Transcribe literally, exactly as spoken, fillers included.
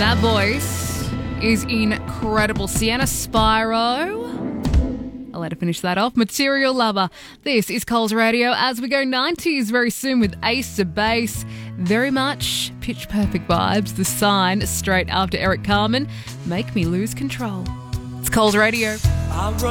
That voice is incredible. Sienna Spyro. I'll let her finish that off. Material Lover. This is Coles Radio as we go nineties very soon with Ace of Base. Very much Pitch Perfect vibes. The Sign straight after Eric Carmen. Make Me Lose Control. It's Coles Radio. I run